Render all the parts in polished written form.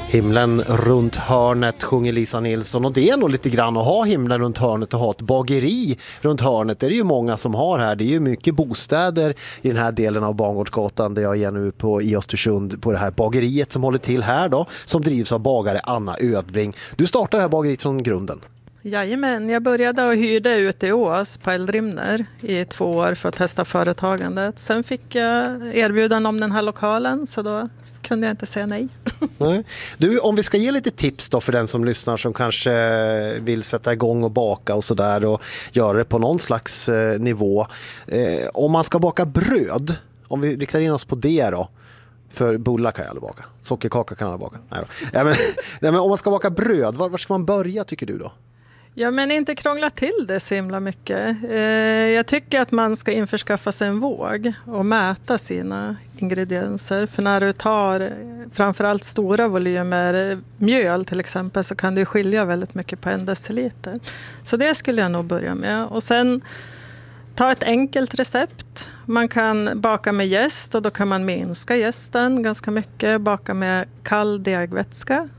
Himlen runt hörnet sjunger Lisa Nilsson, och det är nog lite grann att ha himlen runt hörnet och ha ett bageri runt hörnet. Det är ju många som har här. Det är ju mycket bostäder i den här delen av Bangårdsgatan där jag är nu i Östersund på det här bageriet som håller till här då, som drivs av bagare Anna Ödbring. Du startade det här bageriet från grunden. Jajamän, jag började och hyrde ute i Ås på Eldrimner i 2 år för att testa företagandet. Sen fick jag erbjudande om den här lokalen, så då kunde jag inte säga nej. Nej. Du, om vi ska ge lite tips då för den som lyssnar som kanske vill sätta igång och baka och sådär och göra det på någon slags nivå. Om man ska baka bröd, om vi riktar in oss på det då, för bullar kan jag aldrig baka, sockerkaka kan jag aldrig baka. Nej då. Ja, men om man ska baka bröd, var ska man börja tycker du då? Ja, men inte krångla till det så himla mycket. Jag tycker att man ska införskaffa sig en våg och mäta sina ingredienser. För när du tar framförallt stora volymer mjöl till exempel så kan det skilja väldigt mycket på 1 deciliter. Så det skulle jag nog börja med. Och sen ta ett enkelt recept. Man kan baka med jäst och då kan man minska jästen ganska mycket. Baka med kall degvätska.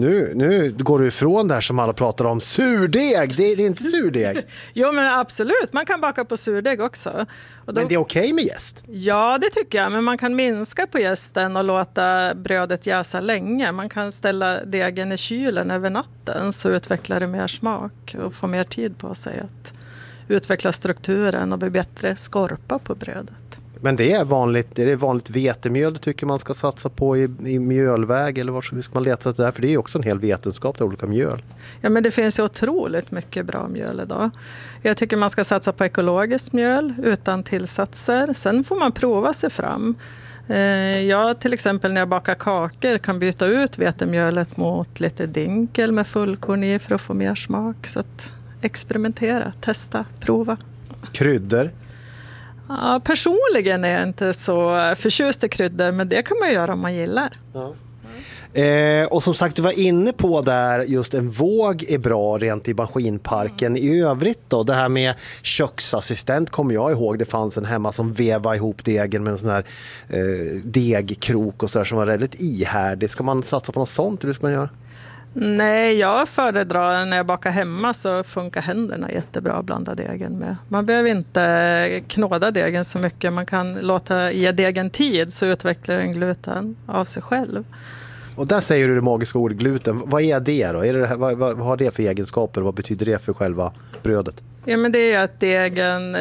Nu går du ifrån det här som alla pratar om. Surdeg, det är inte surdeg. Jo, men absolut, man kan baka på surdeg också. Och då, men det är okej med jäst? Ja, det tycker jag. Men man kan minska på jästen och låta brödet jäsa länge. Man kan ställa degen i kylen över natten så utvecklar det mer smak och får mer tid på sig att utveckla strukturen och bli bättre skorpa på brödet. Men det är vanligt vetemjöl du tycker man ska satsa på i mjölväg, eller var ska man leta efter det här? För det är ju också en hel vetenskap till olika mjöl. Ja, men det finns ju otroligt mycket bra mjöl idag. Jag tycker man ska satsa på ekologiskt mjöl utan tillsatser. Sen får man prova sig fram. Jag till exempel när jag bakar kakor kan byta ut vetemjölet mot lite dinkel med fullkorn i för att få mer smak. Så att experimentera, testa, prova. Kryddor? Ja, personligen är jag inte så förtjust i kryddor, men det kan man göra om man gillar. Ja. Och som sagt, du var inne på där just en våg är bra rent i maskinparken. I övrigt då, det här med köksassistent kommer jag ihåg. Det fanns en hemma som vevade ihop degen med en sån här degkrok och sådär som var väldigt ihärdig. Ska man satsa på något sånt eller hur ska man göra? Nej, jag föredrar när jag bakar hemma så funkar händerna jättebra att blanda degen med. Man behöver inte knåda degen så mycket. Man kan ge degen tid så utvecklar den gluten av sig själv. Och där säger du det magiska ordet gluten. Vad är det då? Vad har det för egenskaper? Vad betyder det för själva brödet? Ja, men det är att degen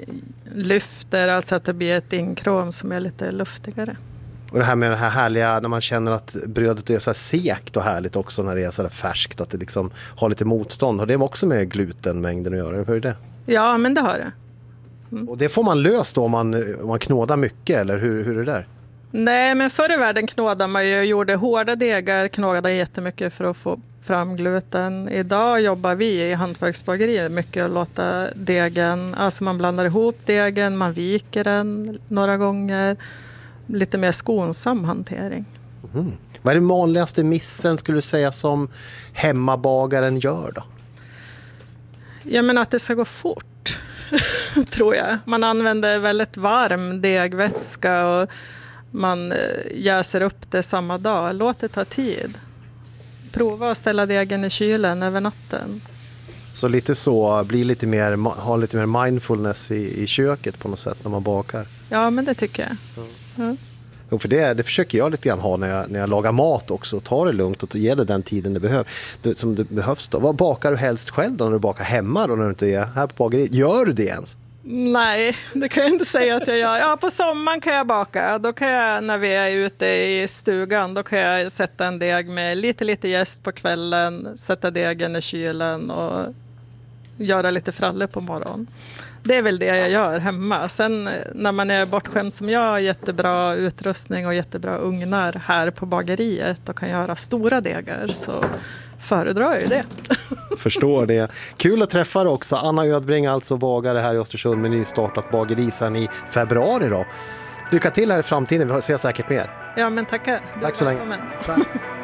lyfter, alltså att det blir ett inkrom som är lite luftigare. Och det här med det här härliga, när man känner att brödet är så här sekt och härligt också när det är så här färskt, att det liksom har lite motstånd. Har det också med glutenmängden att göra? Hur är det? Ja, men det har det. Mm. Och det får man löst då om man knådar mycket, eller hur är det där? Nej, men förr i världen knådade man ju, gjorde hårda degar, knådade jättemycket för att få fram gluten. Idag jobbar vi i hantverksbagerier mycket och låta degen, alltså man blandar ihop degen, man viker den några gånger. Lite mer skonsam hantering. Mm. Vad är det vanligaste missen skulle du säga som hemmabagaren gör då? Ja, men att det ska gå fort, tror jag. Man använder väldigt varm degvätska och man jäser upp det samma dag. Låt det ta tid. Prova att ställa degen i kylen över natten. Så lite så, ha lite mer mindfulness i köket på något sätt när man bakar? Ja, men det tycker jag. Mm. Jo, för det försöker jag lite grann ha när jag lagar mat också. Ta det lugnt och ge det den tiden som det behövs då. Vad bakar du helst själv då när du bakar hemma då när du inte är här på bageriet? Gör du det ens? Nej, det kan jag inte säga att jag gör. Ja, på sommaren kan jag baka. Då kan jag, när vi är ute i stugan, då kan jag sätta en deg med lite jäst på kvällen, sätta degen i kylen och göra lite frallor på morgonen. Det är väl det jag gör hemma. Sen när man är bortskämd som jag, jättebra utrustning och jättebra ugnar här på bageriet och kan göra stora degar, så föredrar jag ju det. Förstår det. Kul att träffa dig också. Anna Ödbring, alltså bagare här i Östersund med nystartat bageri sedan i februari då. Lycka till här i framtiden, vi ser säkert mer. Ja, men tackar. Tack så länge.